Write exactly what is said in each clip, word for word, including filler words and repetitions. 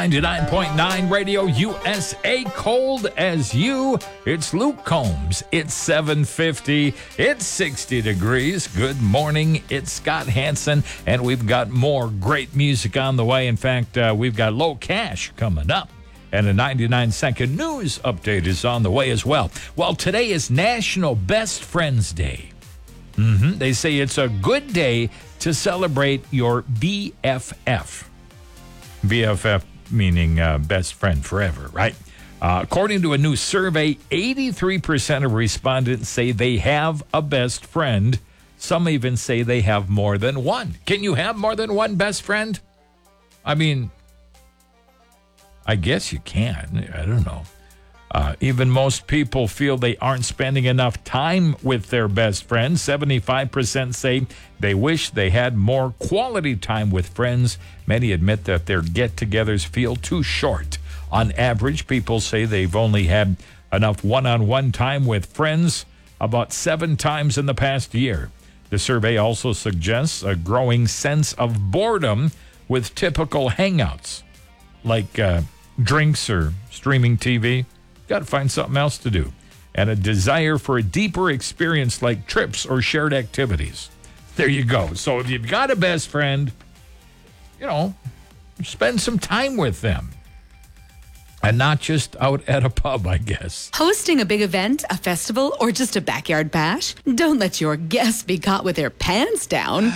ninety-nine point nine Radio U S A, cold as you. It's Luke Combs. It's seven fifty. It's sixty degrees. Good morning. It's Scott Hansen, and we've got more great music on the way. In fact, uh, we've got Low Cash coming up, and a ninety-nine second news update is on the way as well. Well, today is National Best Friends Day. Mm-hmm. They say it's a good day to celebrate your B F F. B F F meaning uh, best friend forever, right? Uh, according to a new survey, eighty-three percent of respondents say they have a best friend. Some even say they have more than one. Can you have more than one best friend? I mean, I guess you can. I don't know. Uh, even most people feel they aren't spending enough time with their best friends. seventy-five percent say they wish they had more quality time with friends. Many admit that their get-togethers feel too short. On average, people say they've only had enough one-on-one time with friends about seven times in the past year. The survey also suggests a growing sense of boredom with typical hangouts, like uh, drinks or streaming T V. Got to find something else to do, and a desire for a deeper experience like trips or shared activities. There you go. So if you've got a best friend, you know, spend some time with them and not just out at a pub, I guess. Hosting a big event, a festival, or just a backyard bash? Don't let your guests be caught with their pants down.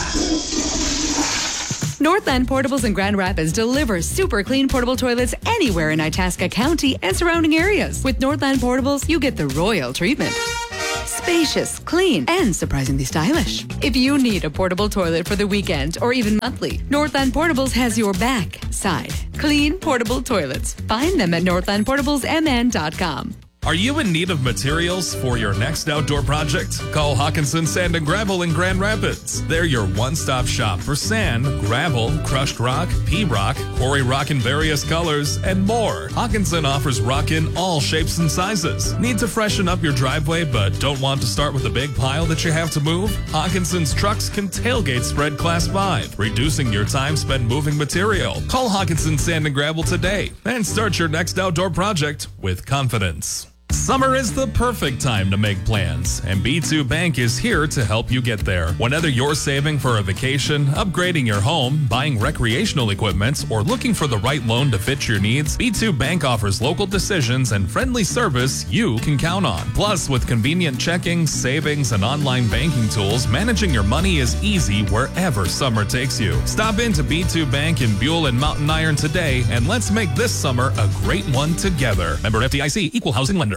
Northland Portables in Grand Rapids delivers super clean portable toilets anywhere in Itasca County and surrounding areas. With Northland Portables, you get the royal treatment. Spacious, clean, and surprisingly stylish. If you need a portable toilet for the weekend or even monthly, Northland Portables has your back, side. Clean portable toilets. Find them at northland portables m n dot com. Are you in need of materials for your next outdoor project? Call Hawkinson Sand and Gravel in Grand Rapids. They're your one-stop shop for sand, gravel, crushed rock, pea rock, quarry rock in various colors, and more. Hawkinson offers rock in all shapes and sizes. Need to freshen up your driveway but don't want to start with a big pile that you have to move? Hawkinson's trucks can tailgate spread class five, reducing your time spent moving material. Call Hawkinson Sand and Gravel today and start your next outdoor project with confidence. Summer is the perfect time to make plans, and B two Bank is here to help you get there. Whether you're saving for a vacation, upgrading your home, buying recreational equipment, or looking for the right loan to fit your needs, B two Bank offers local decisions and friendly service you can count on. Plus, with convenient checking, savings, and online banking tools, managing your money is easy wherever summer takes you. Stop into B two Bank in Buell and Mountain Iron today, and let's make this summer a great one together. Member F D I C, Equal Housing Lender.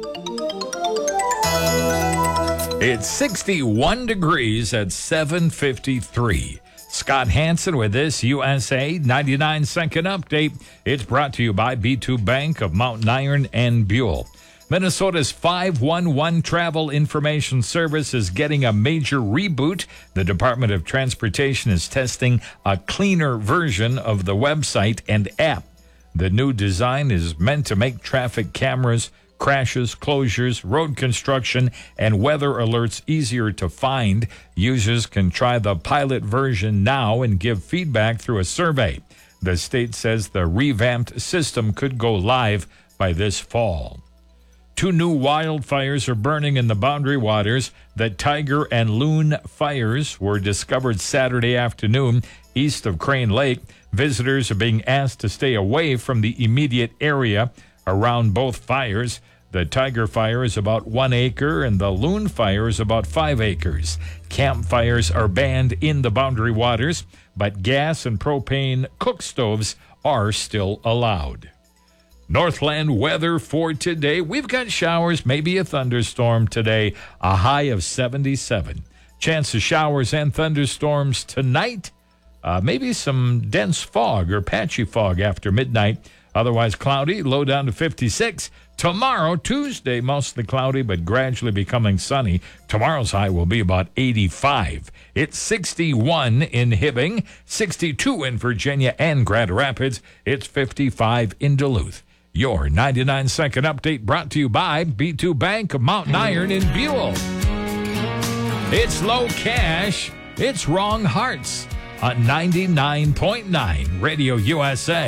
It's sixty-one degrees at seven fifty-three. Scott Hansen with this U S A ninety-nine second update. It's brought to you by B two Bank of Mountain Iron and Buell. Minnesota's five one one Travel Information Service is getting a major reboot. The Department of Transportation is testing a cleaner version of the website and app. The new design is meant to make traffic cameras, crashes, closures, road construction, and weather alerts easier to find. Users can try the pilot version now and give feedback through a survey. The state says the revamped system could go live by this fall. Two new wildfires are burning in the Boundary Waters. The Tiger and Loon fires were discovered Saturday afternoon east of Crane Lake. Visitors are being asked to stay away from the immediate area around both fires. The Tiger fire is about one acre and the Loon fire is about five acres. Campfires are banned in the Boundary Waters, but gas and propane cook stoves are still allowed. Northland weather for today. We've got showers, maybe a thunderstorm today, a high of seventy-seven. Chance of showers and thunderstorms tonight. Uh, maybe some dense fog or patchy fog after midnight. Otherwise cloudy, low down to fifty-six. Tomorrow, Tuesday, mostly cloudy, but gradually becoming sunny. Tomorrow's high will be about eighty-five. It's sixty-one in Hibbing, sixty-two in Virginia and Grand Rapids. It's fifty-five in Duluth. Your ninety-nine second update brought to you by B two Bank of Mountain Iron in Buell. It's Low Cash. It's Wrong Hearts on ninety-nine point nine Radio U S A.